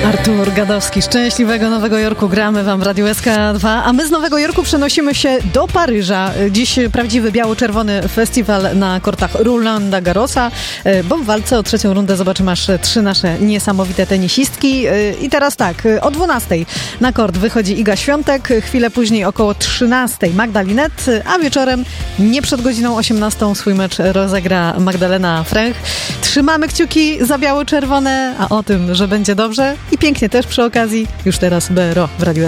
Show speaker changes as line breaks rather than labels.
Artur Gadowski, Szczęśliwego Nowego Jorku gramy wam w Radiu SK2, a my z Nowego Jorku przenosimy się do Paryża. Dziś prawdziwy biało-czerwony festiwal na kortach Rolanda Garrosa, bo w walce o trzecią rundę zobaczymy aż 3 nasze niesamowite tenisistki. I teraz tak, o 12:00 na kort wychodzi Iga Świątek, chwilę później około 13:00 Magda Linette, a wieczorem nie przed godziną 18:00 swój mecz rozegra Magdalena Fręch. Trzymamy kciuki za biało-czerwone, a o tym, że będzie dobrze i pięknie też przy okazji, już teraz BRO w Radiu SK2.